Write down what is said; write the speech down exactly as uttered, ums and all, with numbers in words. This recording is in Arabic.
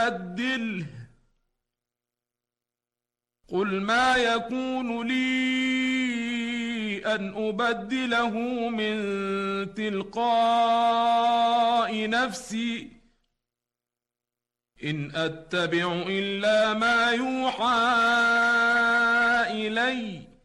بدله قل ما يكون لي أن أبدله من تلقاء نفسي إن أتبع إلا ما يوحى إلي